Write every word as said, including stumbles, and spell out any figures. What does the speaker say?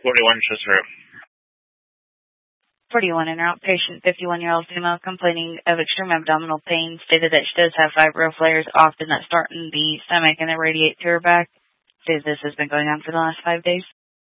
forty-one Chester. forty-one en route. Patient, fifty-one-year-old female, complaining of extreme abdominal pain, stated that she does have fibro flares often that start in the stomach and then radiate to her back. Says this has been going on for the last five days.